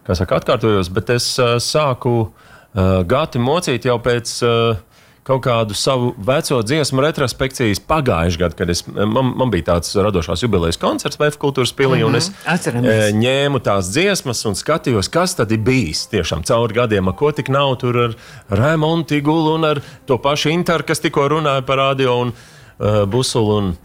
kā saka, atkārtojos, bet es sāku gati mocīt jau pēc kaut kādu savu veco dziesmu retrospekcijas pagājušajā gadā, kad man bija tāds radošās jubilejas koncerts VF kultūras pilī, un es ņēmu tās dziesmas un skatījos, kas tad ir bijis tiešām cauri gadiem, ko tik nav tur ar Raimondu Tigulu un ar to pašu Interu, kas tikko runāja par radio un Busulu un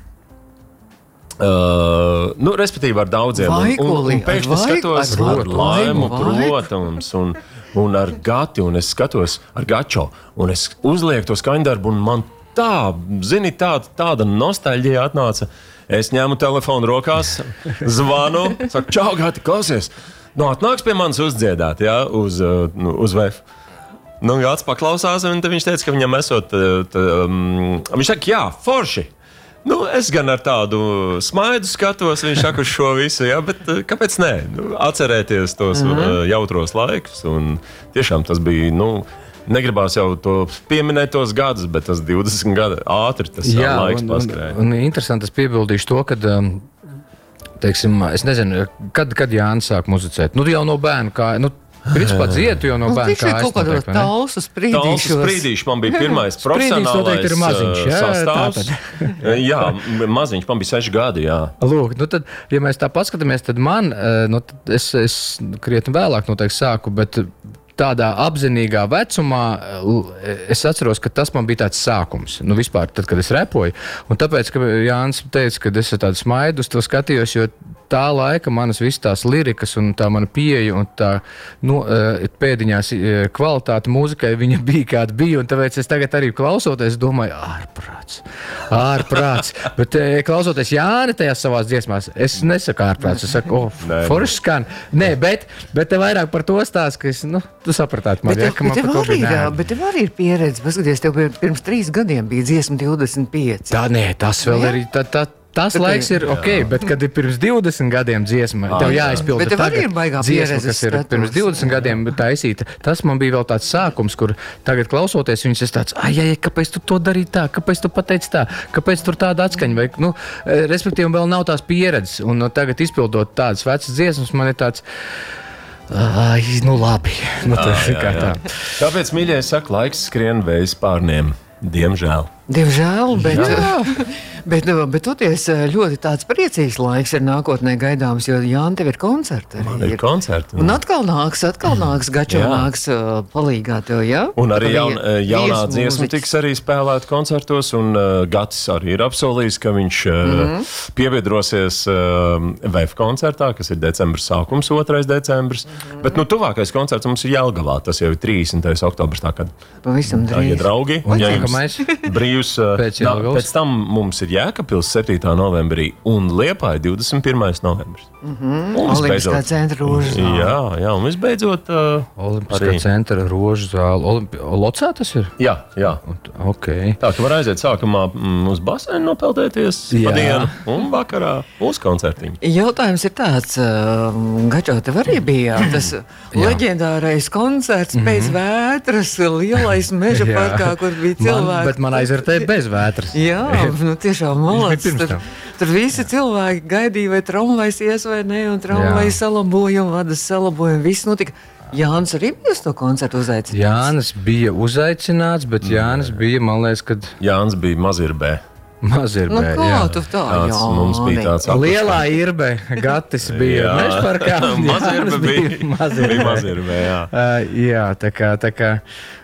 respektīvi ar daudziem. Un pēkšņi skatos ar Laimu, protams, un ar Gati, un es skatos ar Gačo, un es uzlieku to skaņdarbu, un man tāda nostalģija atnāca. Es ņēmu telefonu rokās, zvanu, saku, čau, Gati, klausies. Atnāks pie manis uzdziedāt, uz VF. Gats paklausās, un viņš teica, ka viņam esot... viņš saka, jā, forši. Es gan ar tādu smaidu skatos, viņš saka uz šo visu, bet kāpēc nē? Atcerēties tos jautros laikus, un tiešām tas bija, negribās jau to pieminēt tos gadus, bet tas 20 gadi ātri tas laiks paskrēja. Un interesanti, es piebildīšu to, kad, teiksim, es nezinu, kad Jānis sāk muzicēt, jau no bērnu kā, principā dzietu jau no bērnu kājas. Kaut kādā Talsu sprīdīšu man bija pirmais profesionālais sastāvs. Jā, maziņš, man bija 6 gadi, jā. Lūk, tad, ja mēs tā paskatāmies, tad man, es krietni vēlāk noteikti sāku, bet tādā apzinīgā vecumā es atceros, ka tas man bija tāds sākums. Vispār, tad, kad es repoju. Un tāpēc, ka Jānis teica, ka es tādu smaidu uz to skatījos, jo tā laika manas visas tās lirikas un tā mana pieeja un tā pēdiņās kvalitāte mūzikai viņa bija kāda bija, un tāpēc es tagad arī klausoties domāju, ārprāts. Bet klausoties Jāni tajās savās dziesmās, es nesaku ārprāts, es saku, forši skan. Nē, bet te vairāk par to stāst, ka es, tu sapratāt man, ka man par to bija. Bet tev arī ir pieredze, paskaties, tev pirms 3 gadiem bija dziesma 25. Tas vēl arī, tas laiks ir ok, bet kad ir pirms 20 gadiem dziesma, tev jāizpilda tagad dziesma, kas ir pirms 20 gadiem taisīta. Tas man bija vēl tāds sākums, kur tagad klausoties viņus es tāds, kāpēc tu to darīji tā, kāpēc tu pateici tā, kāpēc tur tāda atskaņa, vai, respektīvi vēl nav tās pieredzes, un tagad izpildot tādas vecas dziesmas, man ir tāds, labi. Tāpēc, mīļie, saka, laiks skrien vējs pārniem, diemžēl. Diemžēl, bet toties ļoti tāds priecīgs laiks ir nākotnē gaidāms, jo Jāni, tev ir koncerti. Man ir koncerti. Un atkal nāks, Gačo nāks palīgā tev, jā? Un arī jaunā dziesma tiks arī spēlēt koncertos, un Gatis arī ir apsolījis, ka viņš pieviedrosies VF koncertā, kas ir decembris sākums, 2. decembris. Bet, tuvākais koncerts mums ir Jelgavā, tas jau ir 30. oktobrs, tā kad pavisam drīz. Ja draugi, un ja jums brīvs, pēc tam mums ir Jēkabpils 7. novembrī un Liepāja 21. novembris. Olimpiskā centra Rožu zāle. Jā, un visbeidzot Olimpiskā centra Rožu zāle. Locā tas ir? Jā. Okay. Tā, ka var aiziet sākumā uz basēnu nopeldēties pa dienu un vakarā uz koncertiņu. Jautājums ir tāds, Gačo, tev arī bija tas leģendārais koncerts pēc vētras, lielais meža parkā, kur bija cilvēki. Bet man aizvērtēja bez vētras. Jā, tiešām malacis. Tur visi cilvēki gaidīja, vai tramvajs ies vai ne, un tramvajs salaboja, un vadas salaboja, un viss notika. Jānis arī bija uz to koncertu uzaicināts? Jānis bija uzaicināts, bet Jānis bija, man liekas, kad... Jānis bija Mazirbē. Mazirbē, tu tā, mums bija tāds apakšs. Lielā Irbē, Gatis bija mežparkā. Mazirbe bija Mazirbē, jā. Jā, tā kā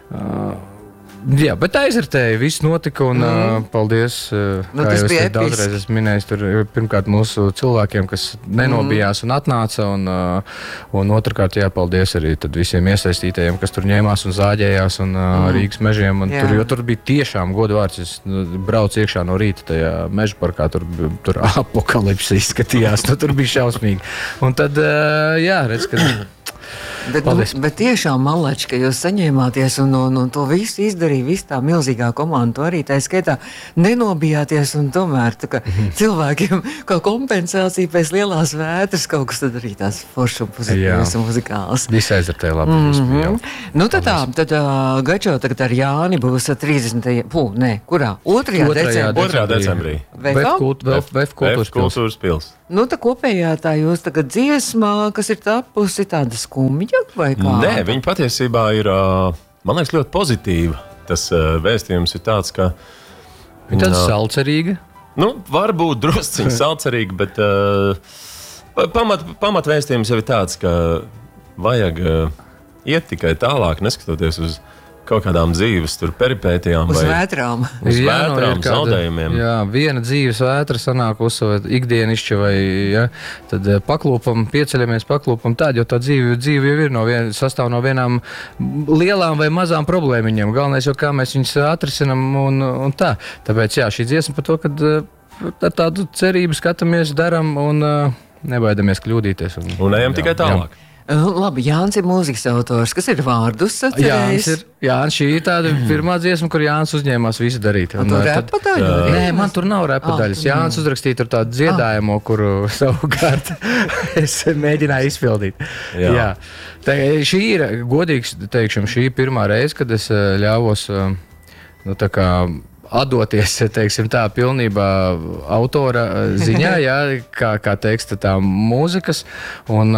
jā, bet aizvērtēja, viss notika, un paldies, kā jau es daudzreiz esmu minējis, tur pirmkārt mūsu cilvēkiem, kas nenobijās un atnāca, un otrkārt jāpaldies arī tad visiem iesaistītajiem, kas tur ņēmās un zāģējās un Rīgas mežiem, un jo tur bija tiešām godvārds, es braucu iekšā no rīta tajā meža parkā, tur apokalipsi izskatījās, tur bija šausmīgi. Un tad, redz, ka... Bet tiešām, Malači, ka jūs saņēmāties un to visu izdarīja, visu tā milzīgā komanda, to arī tā skaitā nenobijāties, un tomēr tā kā cilvēkiem kā kompensācija pēc lielās vētras kaut kas tad arī tās foršs un pozitīvs un muzikāls. Viss aizvērtēja labi. Tad Gačo tagad ar Jāni būs 30. Kurā? 2. decembrī. VF kultūras pils. Nu, tā kopējā tā jūs tagad dziesmā, kas ir tapusi tāda skumja vai kā? Nē, viņa patiesībā ir, man liekas, ļoti pozitīva. Tas vēstījums ir tāds, ka... Ir tāds salcerīga? Nu, varbūt drusciņi salcerīgi, bet pamatvēstījums jau ir tāds, ka vajag iet tikai tālāk, neskatoties uz kaut kādām dzīves peripētijām. Uz vētrām. Uz vētrām, zaudējumiem. Jā, viena dzīves vētra sanāk uzsver ikdienišķi vai, ja, tad paklūpam, pieceļamies paklūpam tādu, jo tā dzīve jau ir sastāv no vienām lielām vai mazām problēmiņām. Galvenais jau, kā mēs viņus atrisinam un tā. Tāpēc, jā, šī dziesma par to, kad tādu cerību skatāmies, daram un nebaidamies kļūdīties. Un ejam tikai tālāk. Jā. Labi, Jānis ir mūzikas autors. Kas ir vārdus sacerējis? Jānis, šī ir tāda pirmā dziesma, kur Jānis uzņēmās visu darīt. Un tur repa daļa? Nē, man tur nav repa daļas. Jānis uzrakstīja tur tādu dziedājumu, kuru savukārt es mēģināju izpildīt. Jā. Šī ir, godīgi teikšam, šī pirmā reize, kad es ļāvos, tā kā atdoties, teiksim tā, pilnībā autora ziņā, jā, kā teksta tā mūzikas, un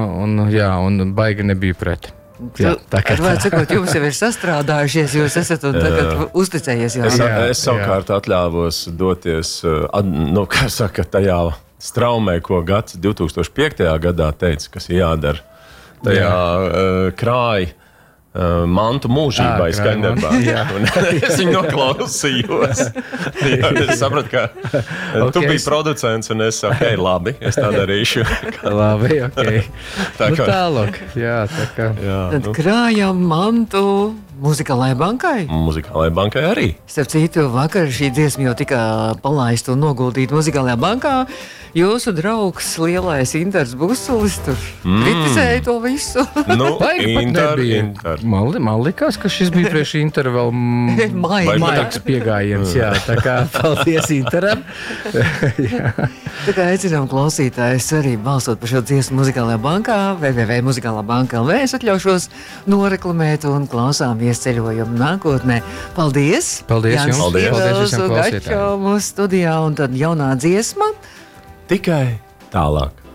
baigi nebija pret. Jā, tā kā tā. Sakot, jums jau ir sastrādājušies, jūs esat un tagad uzticējies. Es savukārt atļāvos doties, kā saka, tajā straumē, ko Gats 2005. Gadā teica, kas jādara. Tajā krāja mantu mūžībai Skandarbā. Es viņu noklausījos. Es sapratu, ka tu biji producents un es saku, labi, es tā darīšu. Labi, ok. Tālāk. Jā, tā kā. Tad krājam mantu Muzikālajai bankai? Muzikālajai bankai arī. Starp citu, vakar šī dziesma jau tika palaista un noguldīta Muzikālajā bankā. Jūsu draugs lielais Inters Busulis tur kritizēja to visu. Nu, Inter. Man likās, ka šis bija priekš Intera vēl maigs piegājiens. Jā, tā kā paldies Interam. Tā kā aicinām klausītājus arī balsot par šo dziesmu Muzikālajā bankā, www.muzikālā.lv. Es atļaušos noreklamēt un klausāmies ceļojumu nākotnē. Paldies! Paldies jums! Paldies visiem klausītājiem! Mūsu studijā un tad jaunā dziesma. Tikai tālāk.